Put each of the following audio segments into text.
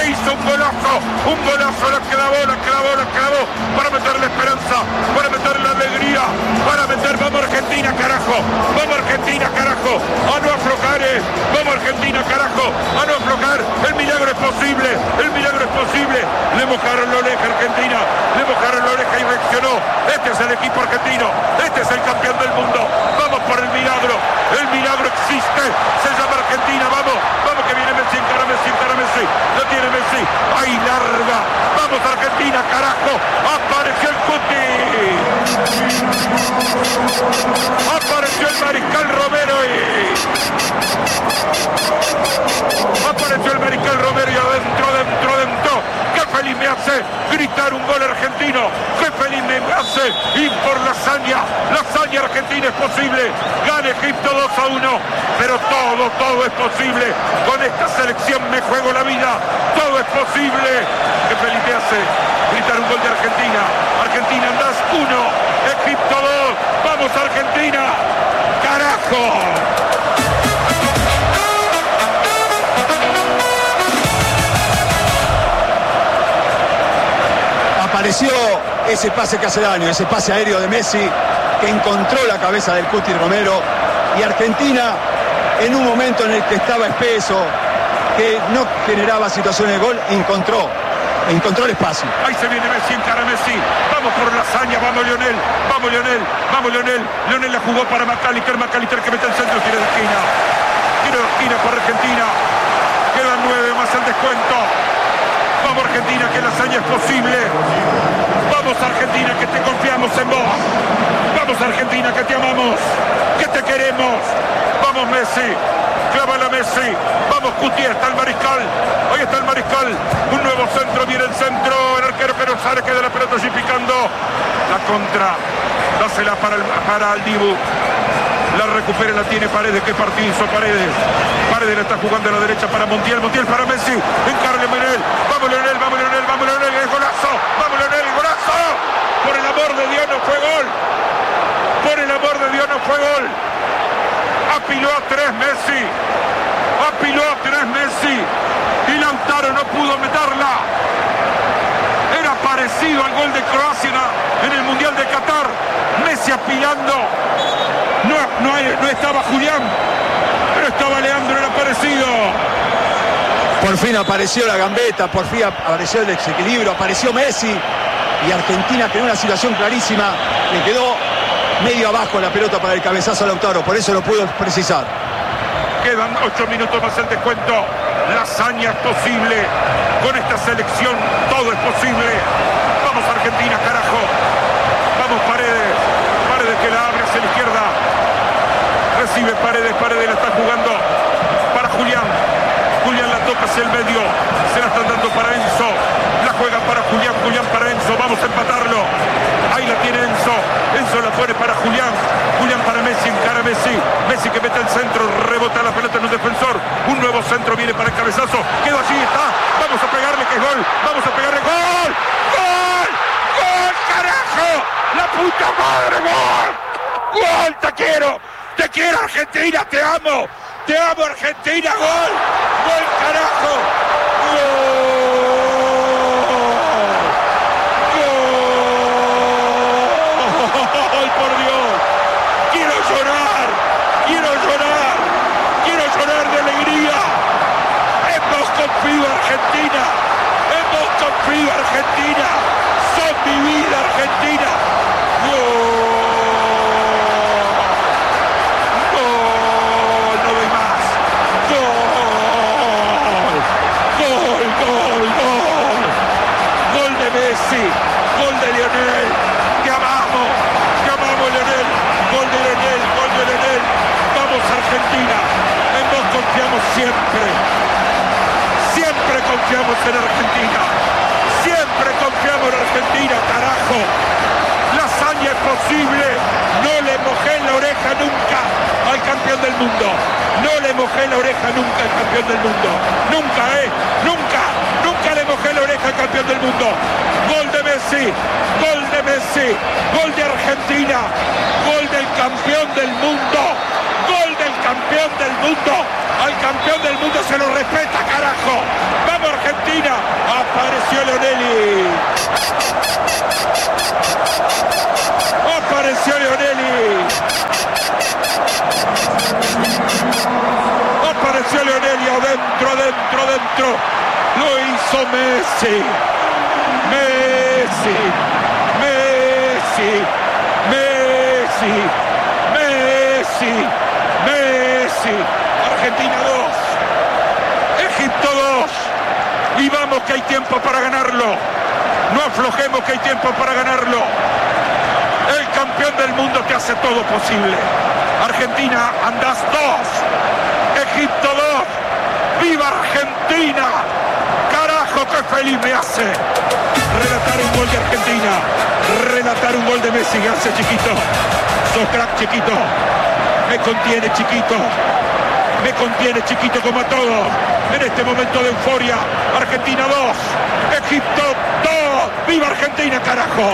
hizo un golazo, la clavó, para meter la esperanza, para meter la alegría, para meter, vamos Argentina, carajo, a no aflojar, vamos Argentina, carajo, a no aflojar, el milagro es posible, le mojaron la oreja Argentina, y reaccionó. Este es el equipo argentino, este es el campeón del mundo, vamos por el milagro existe, se llama Argentina, vamos que viene Messi, encara Messi, lo tiene Messi, ahí larga, vamos Argentina, carajo, apareció el Cuti, apareció el Mariscal Romero y adentro, qué feliz me hace gritar un gol argentino, qué feliz me hace ir por la hazaña argentina es posible, gana Egipto 2-1, pero todo es posible, con esta selección me juego la vida, todo es posible, qué feliz me hace gritar un gol de Argentina andás 1, Egipto 2, vamos Argentina, carajo. Apareció ese pase que hace daño, ese pase aéreo de Messi que encontró la cabeza del Cuti Romero, y Argentina en un momento en el que estaba espeso, que no generaba situaciones de gol, encontró el espacio. Ahí se viene Messi, encara Messi, vamos por la hazaña, vamos Lionel, Lionel la jugó para McAllister que mete el centro, tiro de esquina para Argentina, quedan 9 más el descuento. Vamos Argentina, que la hazaña es posible. Vamos Argentina, que te confiamos en vos. Vamos Argentina, que te amamos, que te queremos. Vamos Messi, clávala Messi. Vamos Cuti, está el Mariscal. Ahí está el Mariscal. Un nuevo centro, viene el centro. El arquero que no sale, queda la pelota allí picando. La contra, dásela para el Dibu. La recupera, la tiene Paredes. Qué partido hizo Paredes la está jugando a la derecha para Montiel para Messi, encarga Lionel, vamos Lionel, el golazo, vamos Lionel, el golazo, por el amor de Dios no fue gol, apiló a 3 Messi, y Lautaro no pudo meterla, era parecido al gol de Croacia en el Mundial de Qatar, Messi apilando, no estaba Julián, pero estaba Leandro, era parecido. Por fin apareció la gambeta, por fin apareció el desequilibrio, apareció Messi, y Argentina creó una situación clarísima, le quedó medio abajo la pelota para el cabezazo a Lautaro, por eso lo pudo precisar. Quedan 8 minutos más el descuento, la hazaña es posible, con esta selección todo es posible. Vamos Argentina, carajo, vamos Paredes que la abre hacia la izquierda, recibe Paredes la está jugando para Julián la toca hacia el medio, se la están dando para Enzo, la juega para Julián para Enzo, vamos a empatarlo, ahí la tiene Enzo la pone para Julián para Messi, encara Messi que mete el centro, rebota la pelota en un defensor, un nuevo centro viene para el cabezazo, quedó allí, está, vamos a pegarle que es gol, ¡gol! ¡Carajo! ¡La puta madre, gol! ¡Te quiero Argentina, te amo Argentina, gol, carajo, gol, por Dios, quiero llorar de alegría, hemos confío Argentina, son mi vida Argentina, Messi, gol de Lionel, te amamos Lionel, gol de Lionel, vamos Argentina, en vos confiamos siempre confiamos en Argentina, carajo, la hazaña es posible, no le mojé la oreja nunca al campeón del mundo, nunca le mojé la oreja al campeón del mundo, gol de Messi, gol de Argentina, gol del campeón del mundo, gol del campeón del mundo. Al campeón del mundo se lo respeta, carajo. ¡Vamos, Argentina! Apareció Lionelli. Apareció Lionelli. Apareció Lionelli adentro. Lo hizo Messi. Argentina 2, Egipto 2. Y vamos que hay tiempo para ganarlo. No aflojemos que hay tiempo para ganarlo. El campeón del mundo te hace todo posible. Argentina, andás 2. Egipto 2. ¡Viva Argentina! ¡Carajo, qué feliz me hace! Relatar un gol de Argentina. Relatar un gol de Messi. Gracias, chiquito. Sos crack, chiquito. Me contiene, chiquito. Me contiene, chiquito, como a todos. En este momento de euforia. Argentina 2. Egipto 2. ¡Viva Argentina, carajo!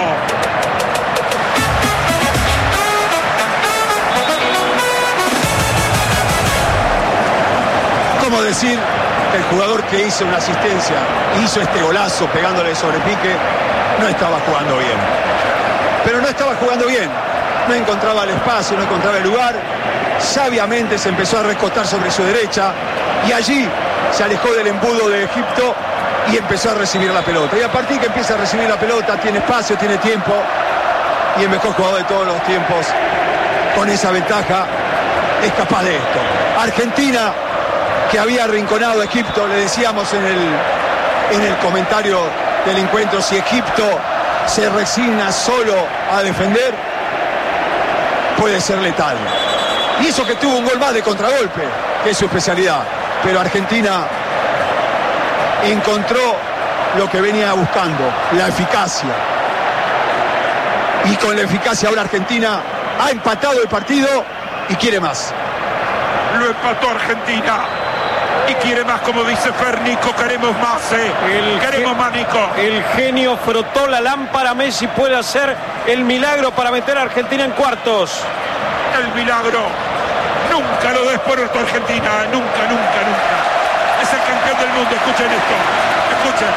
¿Cómo decir que el jugador que hizo una asistencia, hizo este golazo pegándole sobre pique, no estaba jugando bien? Pero no estaba jugando bien. No encontraba el espacio, no encontraba el lugar. Sabiamente se empezó a recostar sobre su derecha y allí se alejó del embudo de Egipto y empezó a recibir la pelota. Y a partir que empieza a recibir la pelota, tiene espacio, tiene tiempo, y el mejor jugador de todos los tiempos, con esa ventaja, es capaz de esto. Argentina, que había arrinconado a Egipto, le decíamos en el comentario del encuentro, si Egipto se resigna solo a defender, puede ser letal. Y eso que tuvo un gol más de contragolpe, que es su especialidad. Pero Argentina encontró lo que venía buscando, la eficacia. Y con la eficacia ahora Argentina ha empatado el partido y quiere más. Lo empató Argentina y quiere más, como dice Fer. Nico, queremos más, queremos más, Nico. El genio frotó la lámpara. Messi puede hacer el milagro para meter a Argentina en cuartos. El milagro. Nunca lo des por esto, Argentina. Nunca. Es el campeón del mundo. Escuchen esto. Escuchen.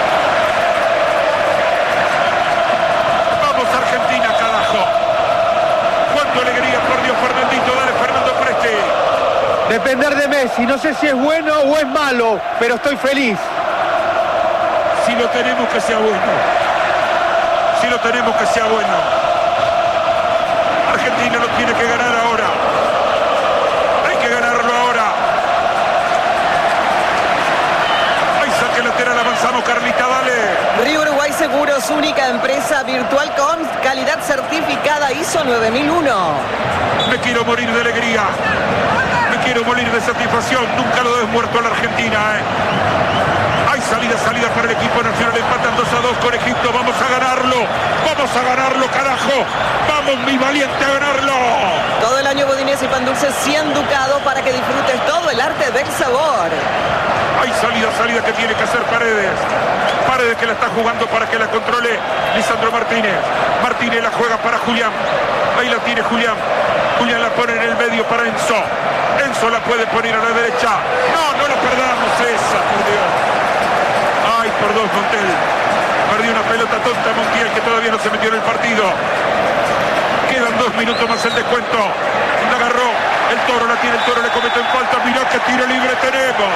Vamos, Argentina, carajo. Cuánta alegría, por Dios, Fernandito. Dale, Fernando Preste. Depender de Messi. No sé si es bueno o es malo, pero estoy feliz. Si lo tenemos, que sea bueno. Si lo tenemos, que sea bueno. Argentina lo tiene que ganar ahora. Hay que ganarlo ahora. Hay saque lateral, avanzamos, Carlita, dale. Río Uruguay Seguros, única empresa virtual con calidad certificada ISO 9001. Me quiero morir de alegría. Me quiero morir de satisfacción. Nunca lo des muerto a la Argentina, Hay salida para el equipo nacional. Empatan 2-2 con Egipto. Vamos a ganarlo, carajo. Vamos, mi valiente, a ganarlo. Todo el año Budinés y Pan Dulce 100 ducados para que disfrutes todo el arte del sabor. Hay salida que tiene que hacer Paredes. Paredes que la está jugando para que la controle Lisandro Martínez. Martínez la juega para Julián. Ahí la tiene Julián. Julián la pone en el medio para Enzo. Enzo la puede poner a la derecha. No la perdamos esa, por Dios. Ay, por Dios, Montiel. Perdió una pelota tonta Montiel, que todavía no se metió en el partido. Quedan 2 minutos más el descuento. La agarró el Toro, la tiene el Toro, le cometen falta. Mirá qué tiro libre tenemos.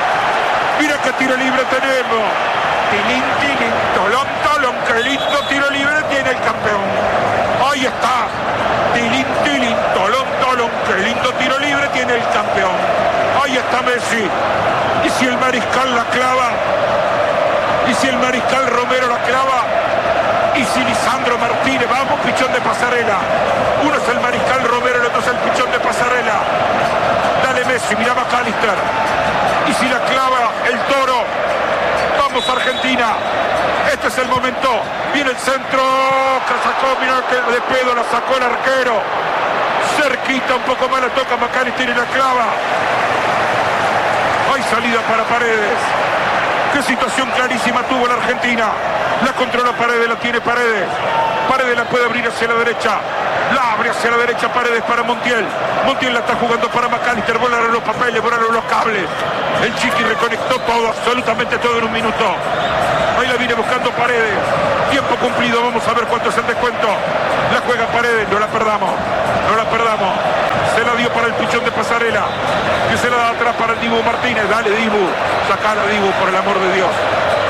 Tilín, tolón, qué lindo tiro libre tiene el campeón. Ahí está. Tilín, tolón, qué lindo tiro libre tiene el campeón. Ahí está Messi. Y si el mariscal la clava, y si el mariscal Romero la clava, y si Lisandro Martínez, vamos, pichón de pasarela. Uno es el mariscal Romero, el otro es el pichón de pasarela. Dale Messi, mira McAllister. Y si la clava el Toro, vamos Argentina. Este es el momento. Viene el centro, que sacó, mirá que de pedo la sacó el arquero. Cerquita, un poco más la toca McAllister y la clava. Hay salida para Paredes. Qué situación clarísima tuvo la Argentina. La controla Paredes, la tiene Paredes. Paredes la puede abrir hacia la derecha. La abre hacia la derecha, Paredes para Montiel. Montiel la está jugando para McAllister. Volaron los papeles, volaron los cables. El Chiqui reconectó todo, absolutamente todo en un minuto. Ahí la viene buscando Paredes. Tiempo cumplido, vamos a ver cuánto es el descuento. La juega Paredes, no la perdamos. No la perdamos. Se la dio para el pichón de Pasarela. Que se la da atrás para el Dibu Martínez. Dale, Dibu. Sacala, Dibu, por el amor de Dios.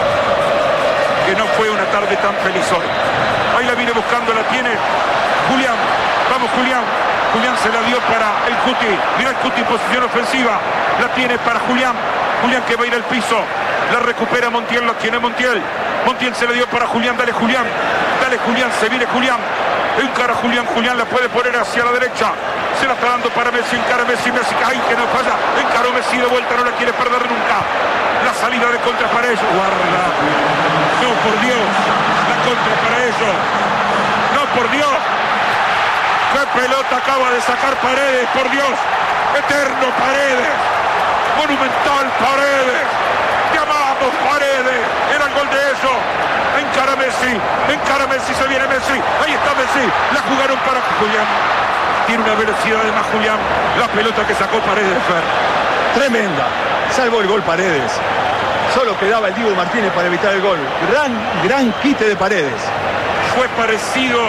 Que no fue una tarde tan feliz hoy. Ahí la viene buscando, la tiene Julián. Vamos, Julián. Julián se la dio para el Cuti. Mira el Cuti en posición ofensiva. La tiene para Julián. Julián que va a ir al piso. La recupera Montiel, la tiene Montiel. Montiel se la dio para Julián. Dale, Julián. Dale, Julián. Se viene Julián. Encara Julián. Julián la puede poner hacia la derecha. Se la está dando para Messi. Encara Messi. Messi. ¡Ay, que no falla! Encaró Messi de vuelta. No la quiere perder nunca. La salida de contra para ellos. Guarda. No, por Dios. La contra para ellos. No, por Dios. ¡Qué pelota acaba de sacar Paredes! ¡Por Dios! ¡Eterno Paredes! ¡Monumental Paredes! ¡Llamamos Paredes! ¡Era el gol de ellos! ¡Encara Messi! ¡Encara Messi! ¡Se viene Messi! ¡Ahí está Messi! ¡La jugaron para Julián! Tiene una velocidad de más Julián. La pelota que sacó Paredes de Fer. Tremenda. Salvó el gol Paredes. Solo quedaba el Dibu Martínez para evitar el gol. Gran quite de Paredes. Fue parecido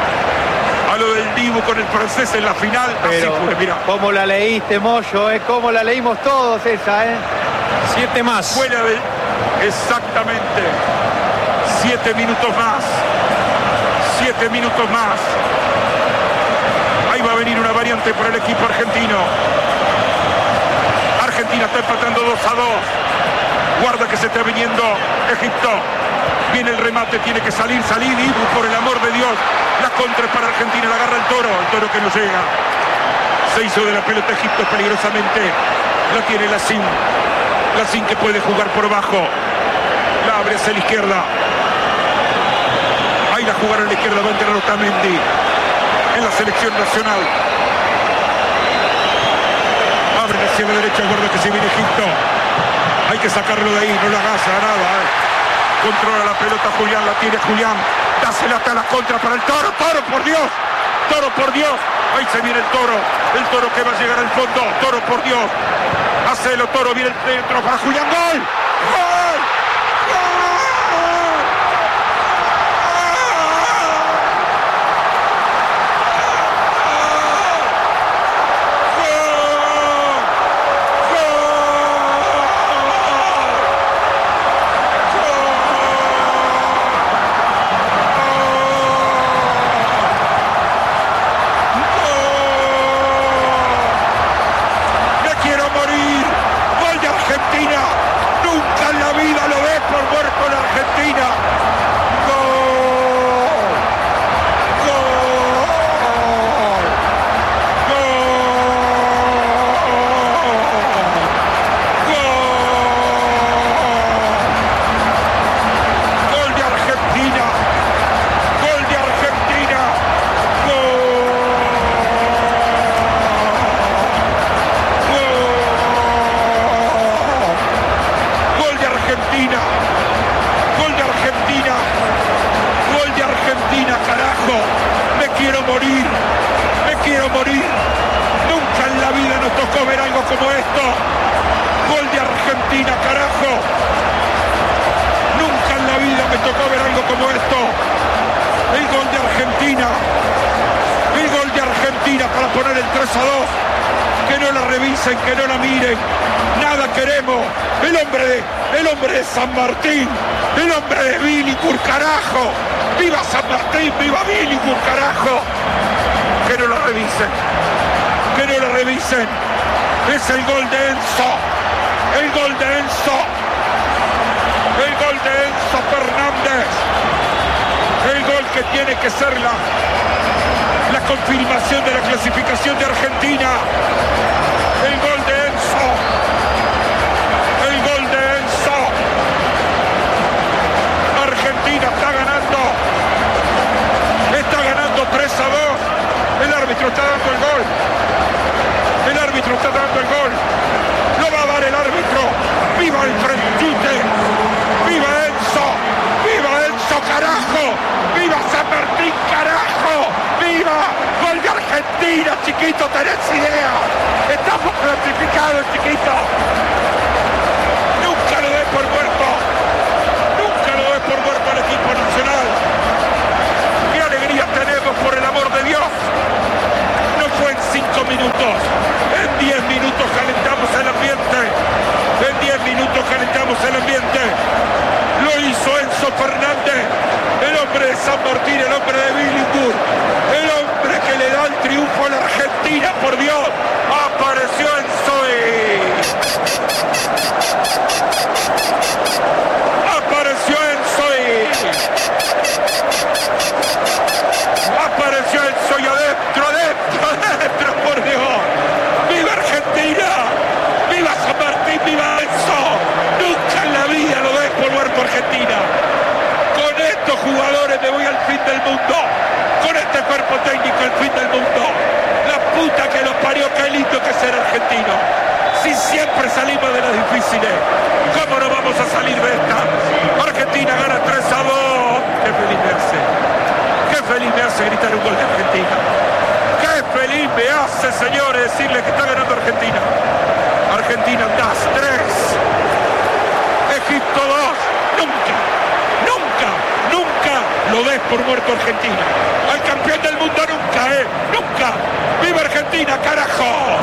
a lo del Dibu con el francés en la final. Pero, así fue, mira. ¿cómo la leíste, Moyo? Como la leímos todos esa, 7 más. Fuera de... Exactamente. 7 minutos más. 7 minutos más. Ahí va a venir una variante para el equipo argentino. Argentina está empatando 2-2. Guarda que se está viniendo Egipto. Viene el remate, tiene que salir, Dibu, por el amor de Dios. La contra es para Argentina, la agarra el Toro que no llega. Se hizo de la pelota Egipto peligrosamente. La tiene Lacín que puede jugar por abajo. La abre hacia la izquierda. Ahí la jugaron a la izquierda, va a entrar Otamendi en la selección nacional. Abre hacia la derecha, guarda que se viene Egipto. Hay que sacarlo de ahí, no la agaza nada. Controla la pelota Julián, la tiene Julián. Dásela hasta la contra para el Toro. Toro, por Dios. Toro, por Dios. Ahí se viene el Toro. El Toro que va a llegar al fondo. Toro, por Dios. Hacelo, Toro. Viene el centro para Julián. ¡Gol! ¡Gol! Que no la miren, nada queremos. El hombre de San Martín, el hombre de Billinghurst, carajo. ¡Viva San Martín! ¡Viva Billinghurst, carajo! Que no la revisen, que no la revisen. Es el gol de Enzo, el gol de Enzo, el gol de Enzo Fernández, el gol que tiene que ser la confirmación de la clasificación de Argentina. El gol de Enzo. El gol de Enzo. Argentina está ganando. Está ganando 3-2. El árbitro está dando el gol. El árbitro está dando el gol. Lo va a dar el árbitro. ¡Viva el Frentute! ¡Viva Enzo! ¡Viva Enzo, carajo! ¡Viva San Martín, carajo! ¡Viva! ¡Gol Y siempre salimos de las difíciles. ¿Cómo no vamos a salir de esta? Argentina gana 3-2. Qué feliz me hace. Qué feliz me hace gritar un gol de Argentina. Qué feliz me hace, señores, decirle que está ganando Argentina. Argentina das 3. Egipto 2. Nunca lo des por muerto Argentina. Al campeón del mundo nunca. ¡Viva Argentina, carajo!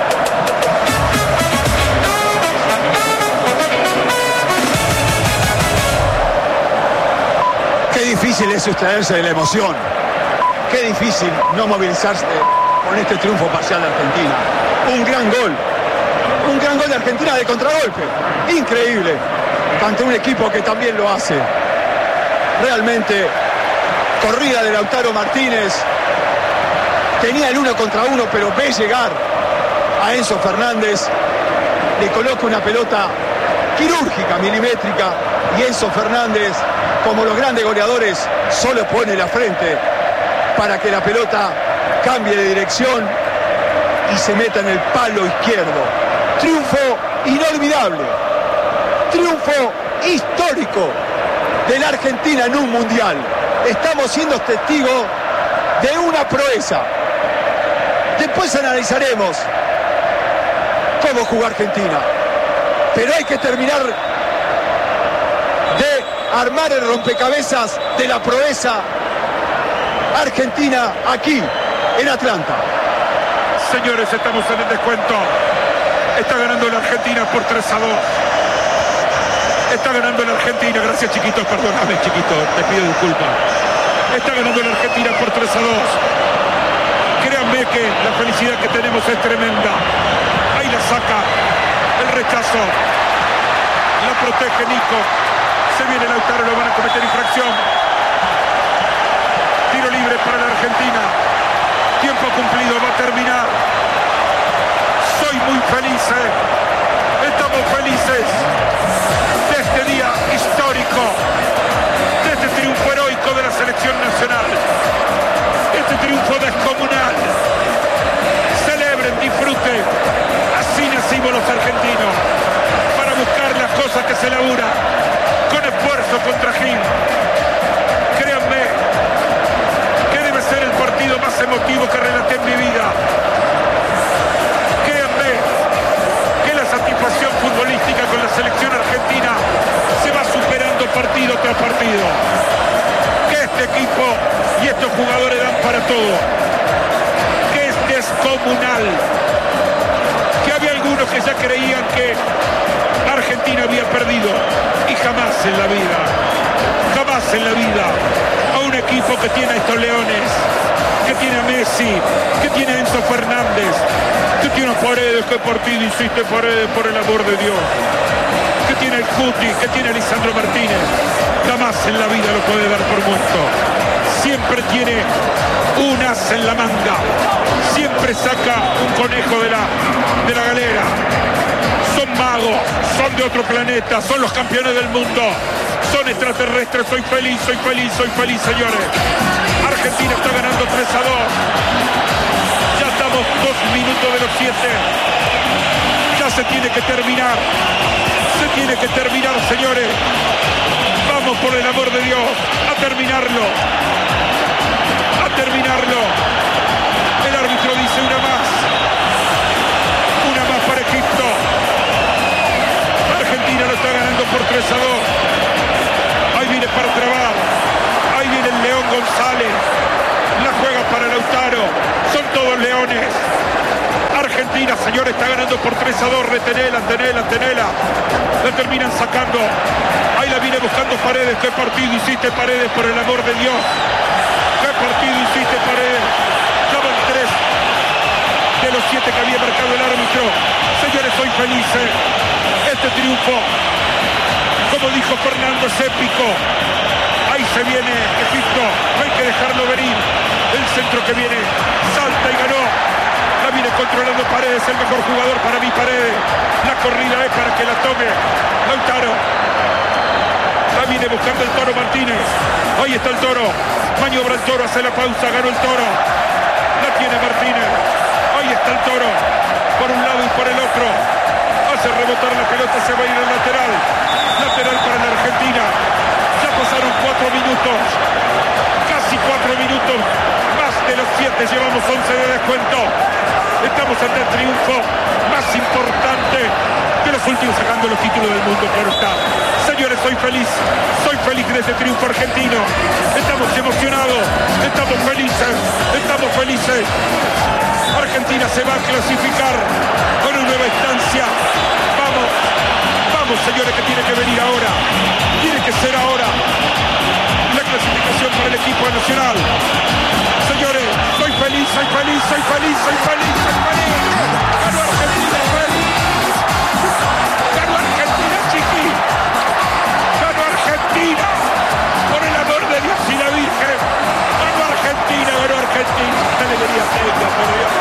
Qué difícil es sustraerse de la emoción. Qué difícil no movilizarse con este triunfo parcial de Argentina. Un gran gol de Argentina de contragolpe. Increíble. Ante un equipo que también lo hace. Realmente, corrida de Lautaro Martínez. Tenía el 1 contra 1, pero ve llegar a Enzo Fernández. Le coloca una pelota quirúrgica, milimétrica. Y Enzo Fernández, como los grandes goleadores, solo pone la frente para que la pelota cambie de dirección y se meta en el palo izquierdo. Triunfo inolvidable. Triunfo histórico de la Argentina en un mundial. Estamos siendo testigos de una proeza. Después analizaremos cómo jugó Argentina. Pero hay que terminar de armar el rompecabezas de la proeza argentina aquí en Atlanta. Señores, estamos en el descuento. Está ganando la Argentina por 3-2. Está ganando la Argentina. Gracias, chiquitos. Perdóname, chiquito. Te pido disculpas. Está ganando la Argentina por 3-2. Créanme que la felicidad que tenemos es tremenda. Ahí la saca. El rechazo. La protege Nico. Se viene Lautaro. Lo van a cometer infracción. Tiro libre para la Argentina. Tiempo cumplido. Va a terminar. Soy muy feliz. Estamos felices de este día histórico, de este triunfo heroico de la selección nacional, este triunfo descomunal. Celebren, disfruten. Así nacimos los argentinos, para buscar las cosas que se laburan con esfuerzo, con trajín. Créanme que debe ser el partido más emotivo que relaté en mi vida. Créanme que la satisfacción futbolística con la selección argentina se va superando partido tras partido. Que este equipo y estos jugadores dan para todo. Que es descomunal. Que había algunos que ya creían que Argentina había perdido. Y jamás en la vida, a un equipo que tiene a estos leones, que tiene a Messi, que tiene a Enzo Fernández, que tiene a Paredes, que partido hiciste, Paredes, por el amor de Dios, que tiene el Cuti, que tiene a Lisandro Martínez. Jamás en la vida lo puede dar por muerto. Siempre tiene un as en la manga, siempre saca un conejo de la galera. Son magos, son de otro planeta, son los campeones del mundo, son extraterrestres. Soy feliz, señores. Argentina está ganando 3-2. Ya estamos 2 minutos de los 7. Ya se tiene que terminar. Señores. Vamos, por el amor de Dios, a terminarlo. El árbitro dice una más para Egipto. Argentina lo está ganando por 3-2. Ahí viene para trabar. Ahí viene el León González. La juega para Lautaro. Son todos leones. Argentina, señores, está ganando por 3-2. Retenela. La terminan sacando. Ahí la viene buscando Paredes. ¿Qué partido hiciste, Paredes, por el amor de Dios? ¿Qué partido hiciste, Paredes? Ya van 3 de los 7 que había marcado el árbitro. Señores, soy feliz. Este triunfo, como dijo Fernando, es épico. Ahí se viene Egipto. No hay que dejarlo venir. El centro que viene, salta y ganó. La viene controlando Paredes, el mejor jugador para mí, Paredes. La corrida es para que la tome Lautaro. La viene buscando el Toro Martínez. Ahí está el Toro. Maniobra el Toro, hace la pausa, ganó el Toro. La tiene Martínez. Ahí está el Toro. Por un lado y por el otro. hace rebotar la pelota, se va a ir al lateral. Lateral para la Argentina. Ya pasaron 4 minutos. Casi 4 minutos. Más de los 7, llevamos 11 de descuento. Estamos ante el triunfo más importante de los últimos, sacando los títulos del mundo, claro está. Señores, soy feliz de este triunfo argentino. Estamos emocionados, estamos felices. Argentina se va a clasificar con una nueva instancia. Vamos, señores, que tiene que venir ahora. Tiene que ser ahora la clasificación para el equipo nacional. Señores, soy feliz. Ganó Argentina, ganó Argentina, chiqui. Ganó Argentina. Por el amor de Dios y la Virgen. Ganó Argentina. Qué alegría tenga, por Dios.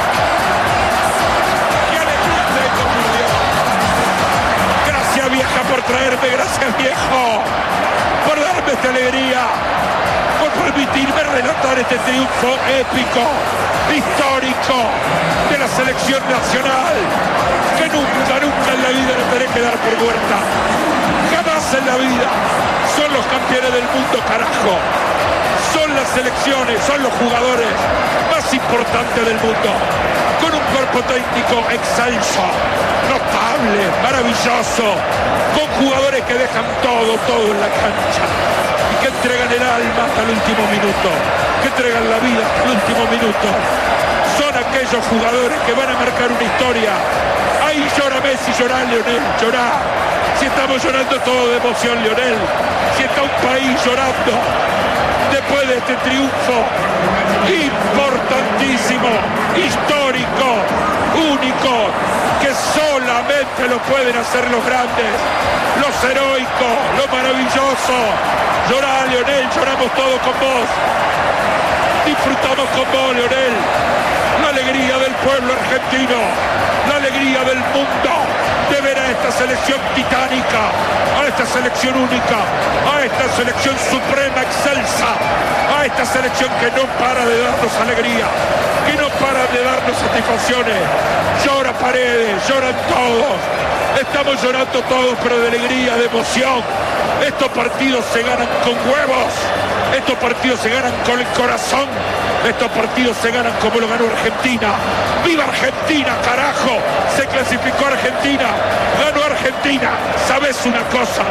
Qué alegría tengo, por Dios. Gracias, vieja, por traerme. Gracias, viejo, por darme esta alegría, por permitirme relatar este triunfo épico, histórico de la selección nacional, que nunca en la vida lo tenés que dar por muerta. Jamás en la vida. Son los campeones del mundo, carajo. Son las selecciones, son los jugadores más importantes del mundo, con un cuerpo técnico excelso, notable, maravilloso, con jugadores que dejan todo en la cancha y que entregan el alma hasta el último minuto, que entregan la vida hasta el último minuto. Son aquellos jugadores que van a marcar una historia. Ahí llora Messi, llorá Lionel, llorá. Si estamos llorando todo de emoción, Lionel. Si está un país llorando después de este triunfo importantísimo, histórico, único, que solamente lo pueden hacer los grandes, los heroicos, lo maravilloso. Llorá, Lionel, lloramos todos con vos. Disfrutamos con vos, Lionel. La alegría del pueblo argentino, la alegría del mundo de ver a esta selección titánica, a esta selección única, a esta selección suprema, excelsa, a esta selección que no para de darnos alegría, que no para de darnos satisfacciones. Llora Paredes, lloran todos, estamos llorando todos, pero de alegría, de emoción. Estos partidos se ganan con huevos, estos partidos se ganan con el corazón, estos partidos se ganan como lo ganó Argentina. ¡Viva Argentina, carajo! Se clasificó Argentina, ganó Argentina. ¿Sabes una cosa?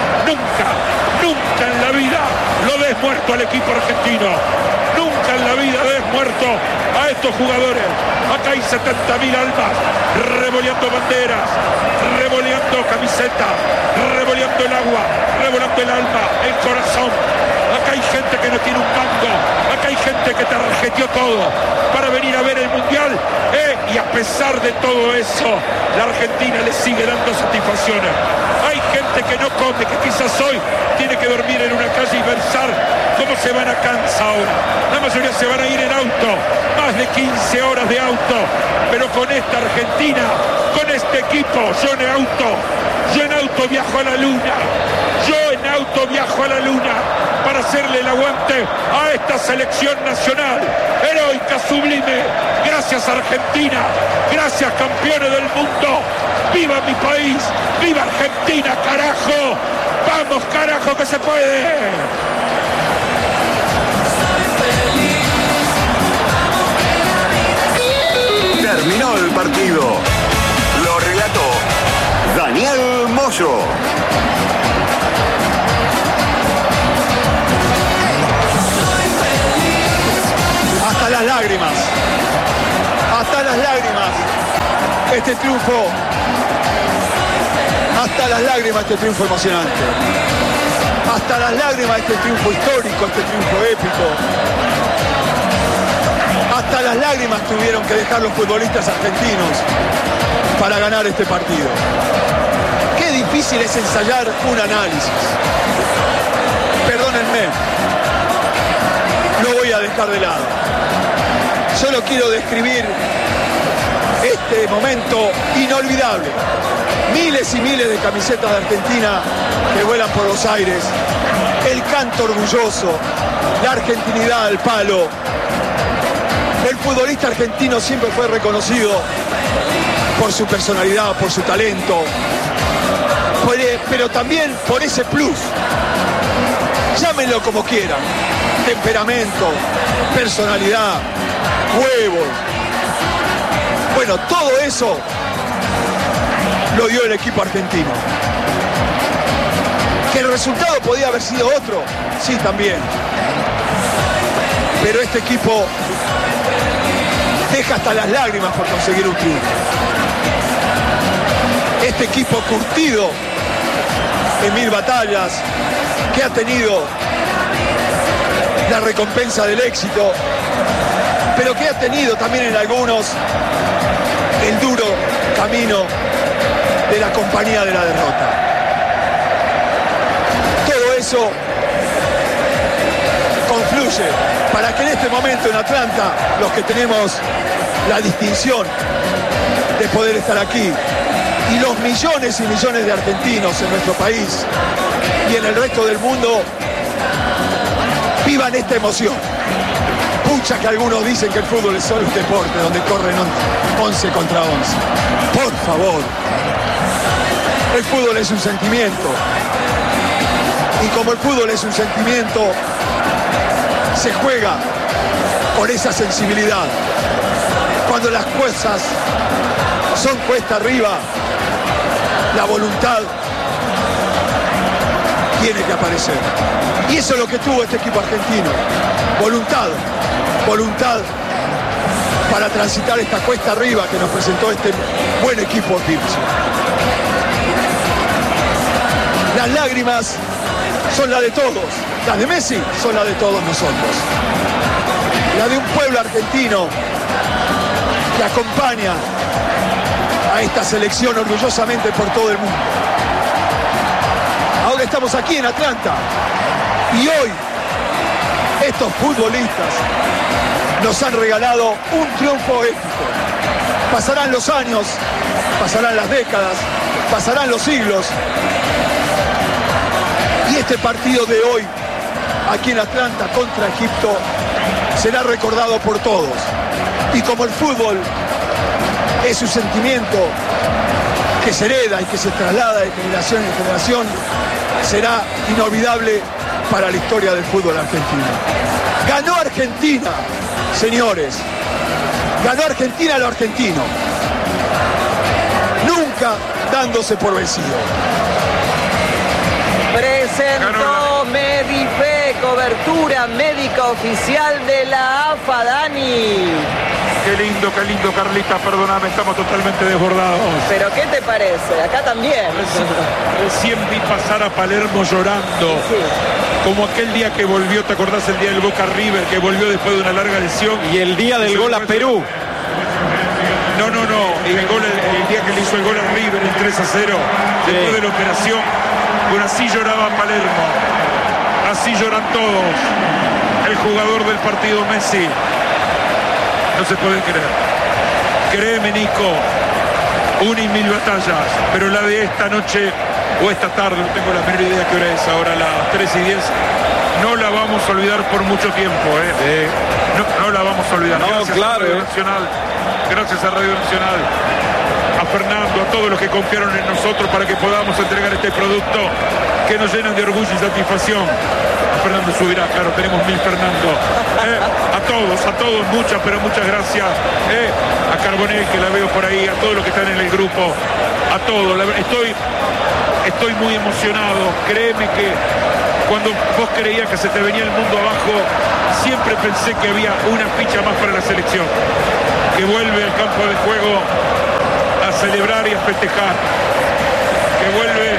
Nunca en la vida lo des muerto al equipo argentino. Nunca en la vida des muerto a estos jugadores. Acá hay 70.000 almas revoleando banderas, revoleando camisetas, revoleando el agua, revoleando el alma, el corazón. Acá hay gente que no tiene un mango, acá hay gente que tarjeteó todo para venir a ver el Mundial, y a pesar de todo eso, la Argentina le sigue dando satisfacciones. Hay gente que no come, que quizás hoy tiene que dormir en una calle y pensar cómo se van a Kansas ahora. La mayoría se van a ir en auto, más de 15 horas de auto, pero con esta Argentina, con este equipo, yo en auto viajo a la luna. Yo en auto viajo a la luna para hacerle el aguante a esta selección nacional, heroica, sublime. Gracias Argentina, gracias campeones del mundo. ¡Viva mi país! ¡Viva Argentina, carajo! ¡Vamos, carajo, que se puede! Terminó el partido. Lo relató Daniel Moyo. Hasta las lágrimas. Este triunfo. Hasta las lágrimas este triunfo emocionante. Hasta las lágrimas este triunfo histórico, este triunfo épico. Hasta las lágrimas tuvieron que dejar los futbolistas argentinos para ganar este partido. Qué difícil es ensayar un análisis. Perdónenme, lo voy a dejar de lado. Solo quiero describir este momento inolvidable. Miles y miles de camisetas de Argentina que vuelan por los aires. El canto orgulloso, la argentinidad al palo. El futbolista argentino siempre fue reconocido por su personalidad, por su talento, pero también por ese plus. Llámenlo como quieran. Temperamento, personalidad, huevos. Bueno, todo eso lo dio el equipo argentino. ¿Que el resultado podía haber sido otro? Sí, también. Pero este equipo deja hasta las lágrimas por conseguir un triunfo. Este equipo curtido en 1000 batallas, que ha tenido la recompensa del éxito, pero que ha tenido también en algunos el duro camino de la compañía de la derrota. Todo eso confluye para que en este momento en Atlanta, los que tenemos la distinción de poder estar aquí, y los millones y millones de argentinos en nuestro país y en el resto del mundo, vivan esta emoción. Pucha que algunos dicen que el fútbol es solo un deporte donde corren 11 contra 11. Por favor. El fútbol es un sentimiento. Y como el fútbol es un sentimiento, se juega con esa sensibilidad. Cuando las cosas son cuesta arriba, la voluntad tiene que aparecer. Y eso es lo que tuvo este equipo argentino. Voluntad para transitar esta cuesta arriba que nos presentó este buen equipo egipcio. Las lágrimas son las de todos. Las de Messi son las de todos nosotros. La de un pueblo argentino que acompaña a esta selección orgullosamente por todo el mundo. Ahora estamos aquí en Atlanta y hoy estos futbolistas nos han regalado un triunfo épico. Pasarán los años, pasarán las décadas, pasarán los siglos, y este partido de hoy aquí en Atlanta contra Egipto será recordado por todos. Y como el fútbol es un sentimiento que se hereda y que se traslada de generación en generación, será inolvidable para la historia del fútbol argentino. Ganó Argentina, señores. Ganó Argentina a lo argentino. Nunca dándose por vencido. Presentó Medife, cobertura médica oficial de la AFA, Dani. Qué lindo, Carlita, perdóname, estamos totalmente desbordados. ¿Pero qué te parece? Acá también. Recién vi pasar a Palermo llorando. Sí. Como aquel día que volvió, ¿te acordás el día del Boca River? Que volvió después de una larga lesión. Y el día del gol a Perú. No. El día que le hizo el gol a River, el 3-0, después de la operación. Bueno, así lloraba Palermo. Así lloran todos. El jugador del partido, Messi. No se puede creer. Créeme, Nico, 1 y 1000 batallas, pero la de esta noche o esta tarde, no tengo la menor idea qué hora es, ahora las 3:10, no la vamos a olvidar por mucho tiempo. No la vamos a olvidar. No, gracias, claro, a Radio Nacional, gracias a Radio Nacional, a Fernando, a todos los que confiaron en nosotros para que podamos entregar este producto que nos llenan de orgullo y satisfacción. Fernando subirá, claro, tenemos 1000 Fernando. A todos, muchas gracias. A Carbonell, que la veo por ahí, a todos los que están en el grupo, a todos. Estoy muy emocionado. Créeme que cuando vos creías que se te venía el mundo abajo, siempre pensé que había una ficha más para la selección. Que vuelve al campo de juego a celebrar y a festejar. Que vuelve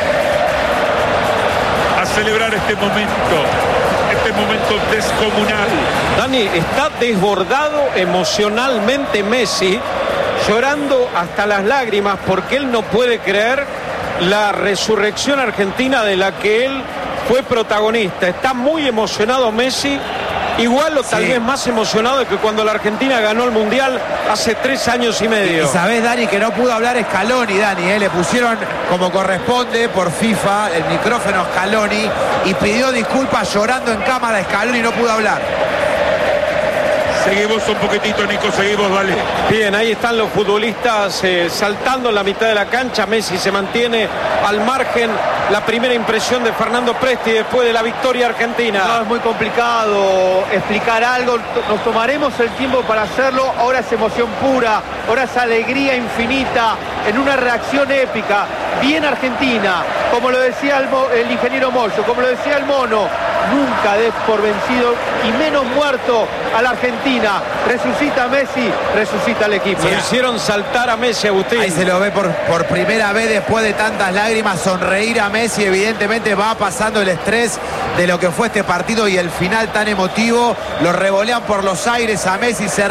a celebrar este momento descomunal. Dani, está desbordado emocionalmente Messi, llorando hasta las lágrimas porque él no puede creer la resurrección argentina de la que él fue protagonista. Está muy emocionado Messi, igual o tal vez más emocionado de que cuando la Argentina ganó el Mundial hace 3 años y medio. Y sabés, Dani, que no pudo hablar Scaloni, Dani, le pusieron como corresponde por FIFA el micrófono a Scaloni y pidió disculpas llorando en cámara a Scaloni y no pudo hablar. Se Seguimos un poquitito, Nico, seguimos, dale. Bien, ahí están los futbolistas saltando en la mitad de la cancha. Messi se mantiene al margen. La primera impresión de Fernando Presti después de la victoria argentina. No, es muy complicado explicar algo. Nos tomaremos el tiempo para hacerlo. Ahora es emoción pura, ahora es alegría infinita, en una reacción épica. Bien Argentina, como lo decía el ingeniero Moyo, como lo decía el Mono, nunca des por vencido y menos muerto a la Argentina. Resucita Messi, resucita el equipo. Lo hicieron saltar a Messi, Agustín. Ahí se lo ve por primera vez después de tantas lágrimas, sonreír a Messi. Evidentemente va pasando el estrés de lo que fue este partido y el final tan emotivo. Lo revolean por los aires a Messi, se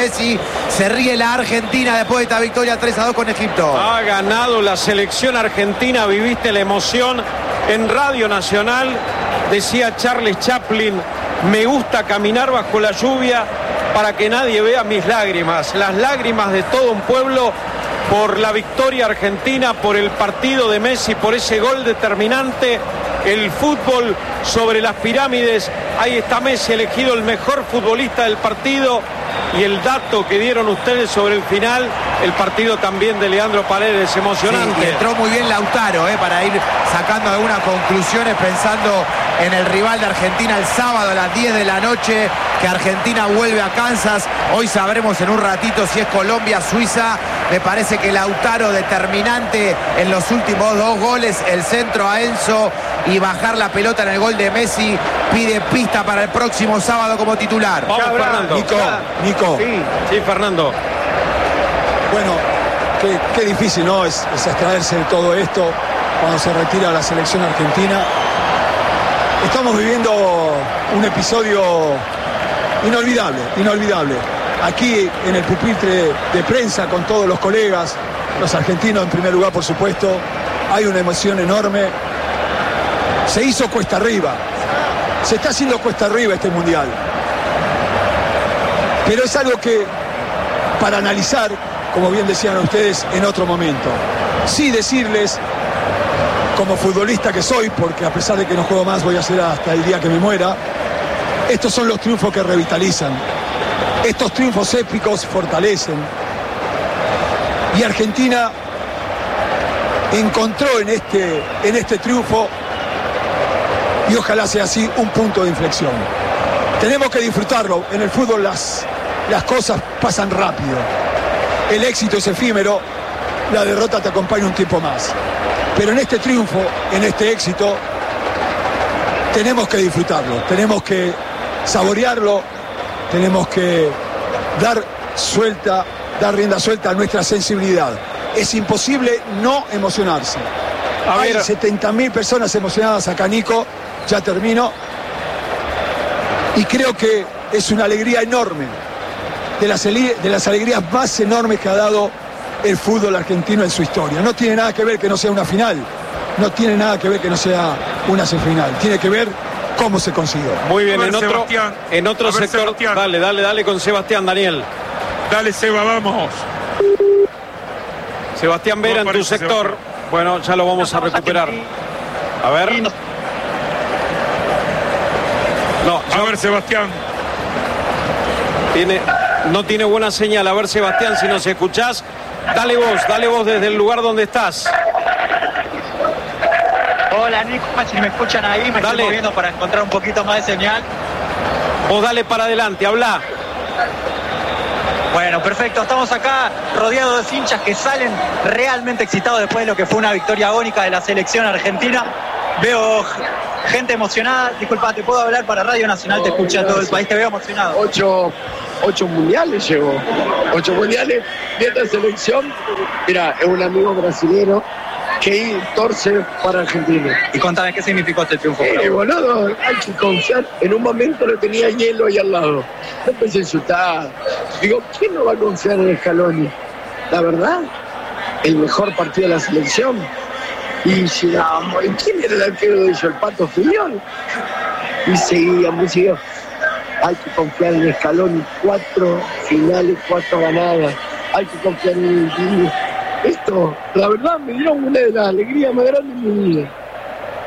ríe la Argentina después de esta victoria 3-2 con Egipto. Ha ganado la selección argentina, viviste la emoción en Radio Nacional. Decía Charles Chaplin, me gusta caminar bajo la lluvia para que nadie vea mis lágrimas. Las lágrimas de todo un pueblo por la victoria argentina, por el partido de Messi, por ese gol determinante. El fútbol sobre las pirámides. Ahí está Messi, elegido el mejor futbolista del partido. Y el dato que dieron ustedes sobre el final, el partido también de Leandro Paredes, emocionante. Sí, y entró muy bien Lautaro para ir sacando algunas conclusiones pensando en el rival de Argentina el sábado a las 10 de la noche, que Argentina vuelve a Kansas. Hoy sabremos en un ratito si es Colombia, Suiza. Me parece que Lautaro determinante en los últimos 2 goles, el centro a Enzo y bajar la pelota en el gol de Messi, pide pista para el próximo sábado como titular. Vamos, Fernando. Nico. Sí, Fernando. Bueno, qué difícil, ¿no? Es extraerse de todo esto cuando se retira la selección argentina. Estamos viviendo un episodio inolvidable. Aquí en el pupitre de prensa con todos los colegas, los argentinos en primer lugar, por supuesto, hay una emoción enorme. Se hizo cuesta arriba. Se está haciendo cuesta arriba este mundial. Pero es algo que, para analizar, como bien decían ustedes, en otro momento. Sí decirles, como futbolista que soy, porque a pesar de que no juego más, voy a hacer hasta el día que me muera, estos son los triunfos que revitalizan. Estos triunfos épicos fortalecen. Y Argentina encontró en este triunfo, y ojalá sea así, un punto de inflexión. Tenemos que disfrutarlo. En el fútbol las cosas pasan rápido. El éxito es efímero, la derrota te acompaña un tiempo más. Pero en este triunfo, en este éxito, tenemos que disfrutarlo, tenemos que saborearlo, tenemos que dar rienda suelta a nuestra sensibilidad. Es imposible no emocionarse. Hay 70.000 personas emocionadas acá, Nico, ya termino. Y creo que es una alegría enorme, de las alegrías más enormes que ha dado el fútbol argentino en su historia. No tiene nada que ver que no sea una final, no tiene nada que ver que no sea una semifinal, tiene que ver cómo se consiguió. Muy bien, en otro sector. Sebastián. Dale con Sebastián, Daniel. Dale, Seba, vamos. Sebastián Vera, en tu sector. Sebastián. Bueno, ya lo vamos a recuperar. A ver. No, a ver, Sebastián. No tiene buena señal. A ver, Sebastián, si nos escuchás. Dale vos desde el lugar donde estás. Hola, Nico, si me escuchan ahí, me estoy moviendo para encontrar un poquito más de señal. Vos dale para adelante, habla. Bueno, perfecto, estamos acá rodeados de hinchas que salen realmente excitados después de lo que fue una victoria agónica de la selección argentina. Veo gente emocionada. Disculpa, ¿te puedo hablar para Radio Nacional? Te escucha todo el país, te veo emocionado. 8 mundiales llegó. 8 mundiales de esta selección. Mira, es un amigo brasilero que torce para Argentina. Y contame, ¿qué significó este triunfo? Boludo, hay que confiar. En un momento lo tenía hielo ahí al lado. No empecé a insultar. Digo, ¿quién no va a confiar en Scaloni? La verdad, el mejor partido de la selección. Y llegamos. ¿Y quién era el arquero de ellos? El Pato Filión. Y seguíamos. Hay que confiar en Scaloni. 4 finales, 4 ganadas. Hay que confiar en el equipo. Esto, la verdad, me dieron una de las alegrías más grandes de mi vida.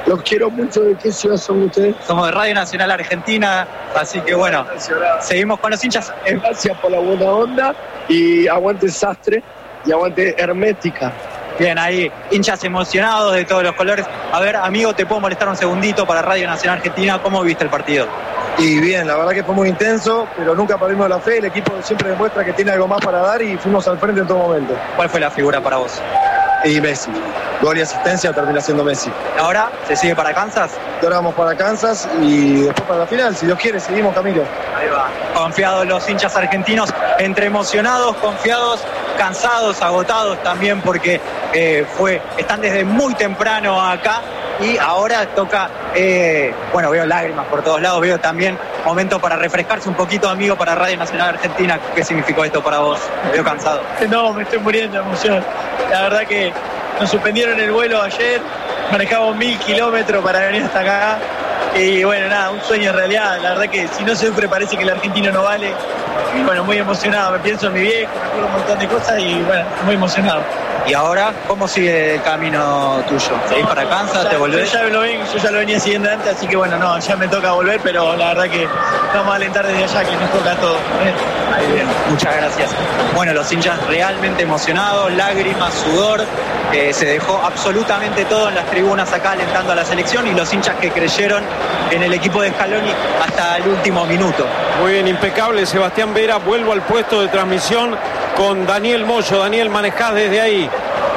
Los quiero mucho. ¿De qué ciudad son ustedes? Somos de Radio Nacional Argentina, así que bueno, seguimos con los hinchas. Gracias por la buena onda y aguante Sastre y aguante Hermética. Bien, ahí hinchas emocionados de todos los colores. A ver, amigo, ¿te puedo molestar un segundito para Radio Nacional Argentina? ¿Cómo viste el partido? Y bien, la verdad que fue muy intenso, pero nunca perdimos la fe. El equipo siempre demuestra que tiene algo más para dar y fuimos al frente en todo momento. ¿Cuál fue la figura para vos? Y Messi. Gol y asistencia termina siendo Messi. ¿Ahora se sigue para Kansas? Ahora vamos para Kansas y después para la final. Si Dios quiere, seguimos camino. Ahí va. Confiados los hinchas argentinos, entre emocionados, confiados, cansados, agotados también porque están desde muy temprano acá y ahora toca, bueno, veo lágrimas por todos lados, veo también momento para refrescarse un poquito, amigo, para Radio Nacional Argentina. ¿Qué significó esto para vos? Me veo cansado. No, me estoy muriendo de emoción. La verdad que nos suspendieron el vuelo ayer, manejamos 1000 kilómetros para venir hasta acá y bueno, nada, un sueño en realidad. La verdad que si no sufre parece que el argentino no vale. Y bueno, muy emocionado, me pienso en mi viejo, me acuerdo un montón de cosas y bueno, muy emocionado. ¿Y ahora cómo sigue el camino tuyo? ¿Seguís para Kansas? ¿Te volvés? Yo ya lo venía siguiendo antes, así que bueno, no, ya me toca volver, pero la verdad que vamos a alentar desde allá, que nos toca todo. Ahí bien, muchas gracias. Bueno, los hinchas realmente emocionados, lágrimas, sudor, se dejó absolutamente todo en las tribunas acá alentando a la selección y los hinchas que creyeron en el equipo de Scaloni hasta el último minuto. Muy bien, impecable, Sebastián Vera. Vuelvo al puesto de transmisión con Daniel Moyo. Daniel, manejás desde ahí.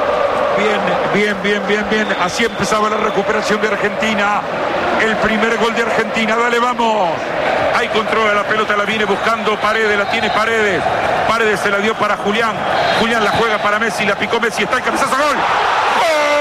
Bien. Así empezaba la recuperación de Argentina. El primer gol de Argentina. Dale, vamos. Ahí controla la pelota, la viene buscando Paredes, la tiene Paredes. Paredes se la dio para Julián. Julián la juega para Messi, la picó Messi. Está el cabezazo, gol.